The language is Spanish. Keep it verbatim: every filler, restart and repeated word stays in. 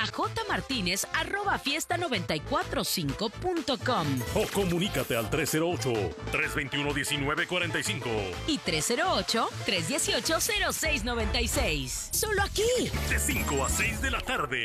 a jmartinez arroba fiesta noventa y cuatro cinco punto com o comunícate al tres cero ocho, tres dos uno, uno nueve cuatro cinco y tres cero ocho, tres uno ocho, cero seis nueve seis. Solo aquí. De cinco a seis de la tarde.